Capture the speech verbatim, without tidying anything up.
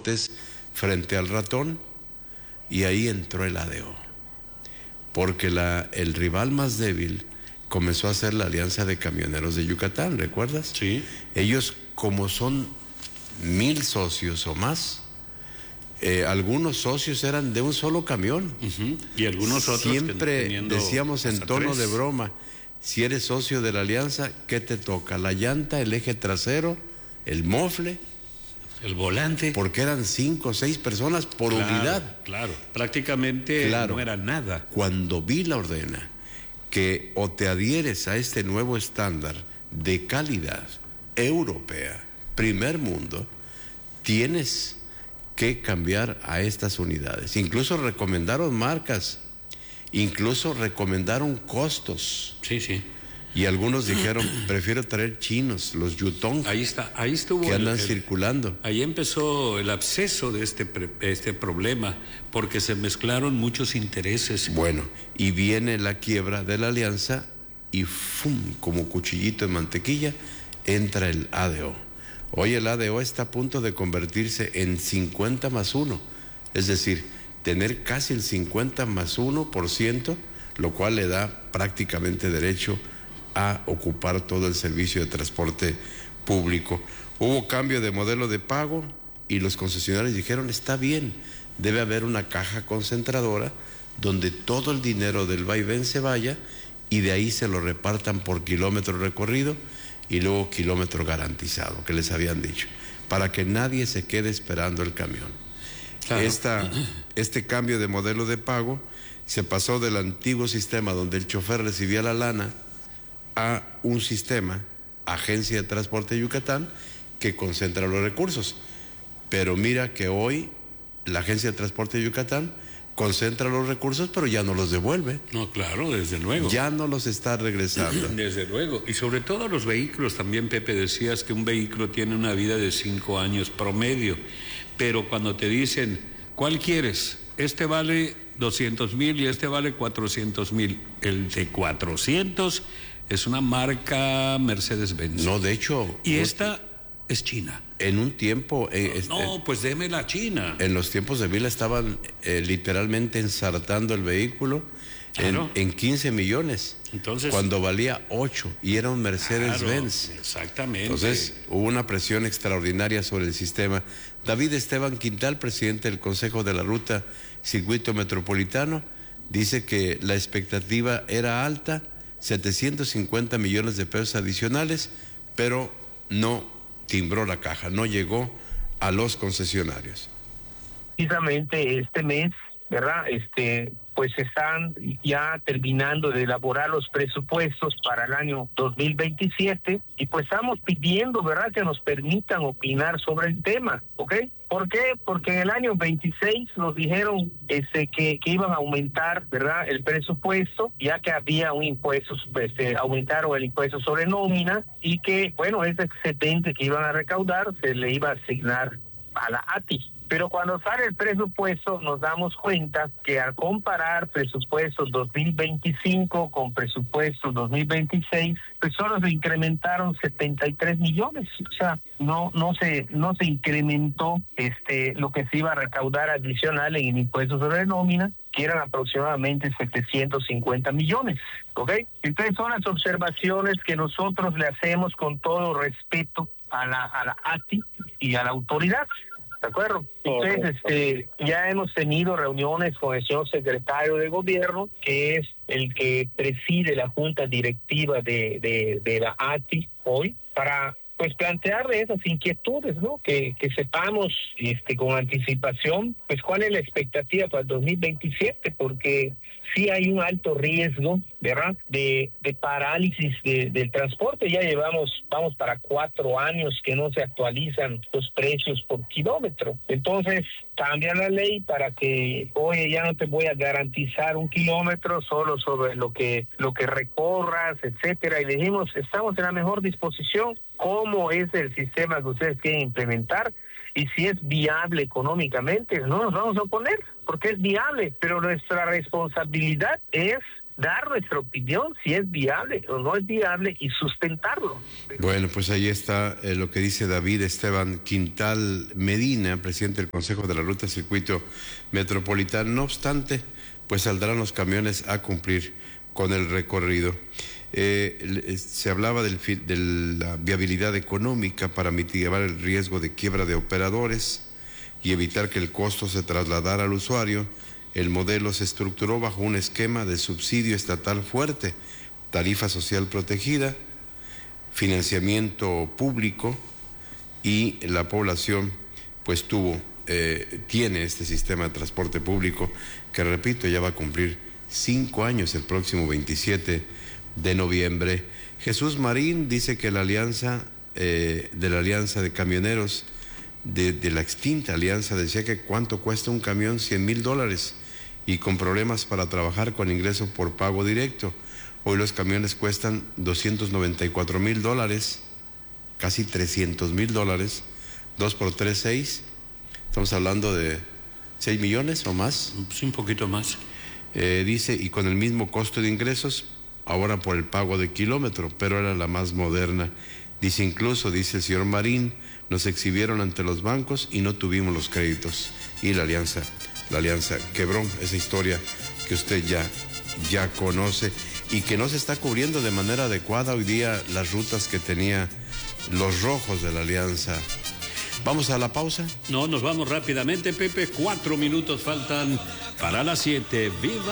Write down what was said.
lotes frente al Ratón, y ahí entró el A D O, porque la, el rival más débil comenzó a hacer la Alianza de Camioneros de Yucatán, ¿recuerdas? Sí. Ellos, como son mil socios o más, eh, algunos socios eran de un solo camión. Uh-huh. Y algunos otros siempre que decíamos en tono tres. de broma, si eres socio de la Alianza, ¿qué te toca? La llanta, el eje trasero, el mofle, el volante, porque eran cinco o seis personas por claro, unidad. Claro, prácticamente claro, no era nada. Cuando vi la ordena que o te adhieres a este nuevo estándar de calidad europea, primer mundo, tienes que cambiar a estas unidades. Incluso recomendaron marcas, incluso recomendaron costos. Sí, sí. Y algunos dijeron, prefiero traer chinos, los Yutong. Ahí está, ahí estuvo. Que andan el, el, circulando. Ahí empezó el absceso de este, este problema, porque se mezclaron muchos intereses. Bueno, y viene la quiebra de la alianza y ¡fum! Como cuchillito de mantequilla, entra el A D O. Hoy el A D O está a punto de convertirse en cincuenta más uno, es decir, tener casi el cincuenta más uno por ciento, lo cual le da prácticamente derecho a ocupar todo el servicio de transporte público. Hubo cambio de modelo de pago y los concesionarios dijeron, está bien, debe haber una caja concentradora donde todo el dinero del vaivén se vaya y de ahí se lo repartan por kilómetro recorrido y luego kilómetro garantizado, que les habían dicho, para que nadie se quede esperando el camión. Claro. Esta, este cambio de modelo de pago se pasó del antiguo sistema donde el chofer recibía la lana a un sistema, Agencia de Transporte de Yucatán, que concentra los recursos. Pero mira que hoy la Agencia de Transporte de Yucatán concentra los recursos, pero ya no los devuelve. No, claro, desde luego. Ya no los está regresando. Desde luego. Y sobre todo los vehículos, también, Pepe, decías que un vehículo tiene una vida de cinco años promedio, pero cuando te dicen, ¿cuál quieres? Este vale doscientos mil y este vale cuatrocientos mil. El de cuatrocientos es una marca Mercedes-Benz. No, de hecho... Y esta es China. En un tiempo... Eh, no, eh, pues déme la China. En los tiempos de Vila estaban eh, literalmente ensartando el vehículo claro. en, en quince millones. Entonces, cuando valía ocho y era un Mercedes-Benz. Claro, exactamente. Entonces hubo una presión extraordinaria sobre el sistema. David Esteban Quintal, presidente del Consejo de la Ruta Circuito Metropolitano, dice que la expectativa era alta, setecientos cincuenta millones de pesos adicionales, pero no timbró la caja, no llegó a los concesionarios. Precisamente este mes, ¿verdad? Este, pues están ya terminando de elaborar los presupuestos para el año dos mil veintisiete y pues estamos pidiendo, ¿verdad?, que nos permitan opinar sobre el tema, ¿ok? ¿Por qué? Porque en el año veintiséis nos dijeron este, que, que iban a aumentar, ¿verdad?, el presupuesto, ya que había un impuesto, este, aumentaron el impuesto sobre nómina y que, bueno, ese excedente que iban a recaudar se le iba a asignar a la A T I. Pero cuando sale el presupuesto nos damos cuenta que al comparar presupuestos dos mil veinticinco con presupuestos dos mil veintiséis, pues solo se incrementaron setenta y tres millones. O sea, no no se no se incrementó este lo que se iba a recaudar adicional en el impuesto sobre nómina, que eran aproximadamente setecientos cincuenta millones, ¿ok? Entonces son las observaciones que nosotros le hacemos con todo respeto a la a la A T I y a la autoridad. ¿De acuerdo? Entonces, este, ya hemos tenido reuniones con el señor secretario de gobierno, que es el que preside la junta directiva de, de, de la A T I hoy, para pues plantearle esas inquietudes, ¿no? Que, que sepamos este, con anticipación, pues cuál es la expectativa para el dos mil veintisiete, porque sí hay un alto riesgo, ¿verdad?, de, de parálisis de, del transporte. Ya llevamos, vamos para cuatro años que no se actualizan los precios por kilómetro. Entonces, cambia la ley para que, oye, ya no te voy a garantizar un kilómetro solo sobre lo que, lo que recorras, etcétera. Y le dijimos, estamos en la mejor disposición. ¿Cómo es el sistema que ustedes quieren implementar? Y si es viable económicamente, no nos vamos a oponer, porque es viable, pero nuestra responsabilidad es dar nuestra opinión si es viable o no es viable y sustentarlo. Bueno, pues ahí está eh, lo que dice David Esteban Quintal Medina, presidente del Consejo de la Ruta Circuito Metropolitano. No obstante, pues saldrán los camiones a cumplir con el recorrido. Eh, se hablaba del, de la viabilidad económica para mitigar el riesgo de quiebra de operadores y evitar que el costo se trasladara al usuario. El modelo se estructuró bajo un esquema de subsidio estatal fuerte, tarifa social protegida, financiamiento público, y la población pues tuvo, eh, tiene este sistema de transporte público que, repito, ya va a cumplir cinco años el próximo veintisiete de noviembre. Jesús Marín dice que la alianza eh, de la alianza de camioneros de, de la extinta alianza decía que cuánto cuesta un camión, cien mil dólares, y con problemas para trabajar con ingreso por pago directo. Hoy los camiones cuestan doscientos noventa y cuatro mil dólares, casi trescientos mil dólares, dos por tres, seis. Estamos hablando de seis millones o más. Sí, un poquito más. Eh, dice, y con el mismo costo de ingresos, ahora por el pago de kilómetro, pero era la más moderna. Dice, incluso, dice el señor Marín, nos exhibieron ante los bancos y no tuvimos los créditos. Y la alianza, la alianza quebró, esa historia que usted ya, ya conoce y que no se está cubriendo de manera adecuada hoy día las rutas que tenía los rojos de la alianza. ¿Vamos a la pausa? No, nos vamos rápidamente, Pepe. Cuatro minutos faltan para las siete. ¡Viva!